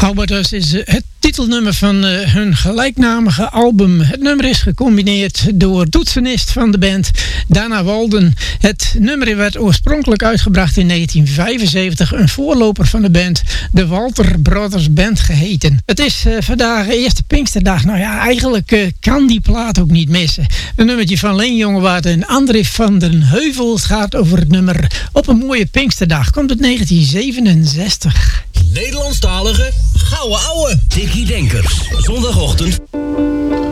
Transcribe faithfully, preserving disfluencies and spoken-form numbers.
Albertus is het titelnummer van uh, hun gelijknamige album. Het nummer is gecombineerd door toetsenist van de band, Dana Walden. Het nummer werd oorspronkelijk uitgebracht in negentien vijfenzeventig, een voorloper van de band, de Walter Brothers Band geheten. Het is uh, vandaag eerste Pinksterdag. Nou ja, eigenlijk uh, kan die plaat ook niet missen. Een nummertje van Leen Jongewaard en André van den Heuvel. Het gaat over het nummer Op een mooie Pinksterdag. Komt uit negentien zevenenzestig. Nederlandstalige Gouden Ouwe. Dickie Denkers. Zondagochtend